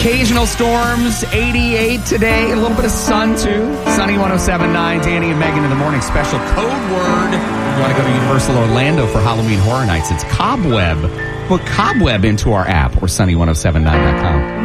Occasional storms, 88 today. A little bit of sun, too. Sunny 107.9, Danny and Megan in the morning. Special code word. You want to go to Universal Orlando for Halloween Horror Nights. It's Cobweb. Put Cobweb into our app or sunny1079.com.